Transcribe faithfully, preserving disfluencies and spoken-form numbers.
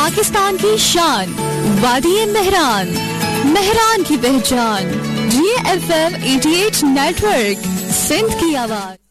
पाकिस्तान की शान, वादी मेहरान, मेहरान की पहचान, जी एफ एम अठासी नेटवर्क, सिंध की आवाज।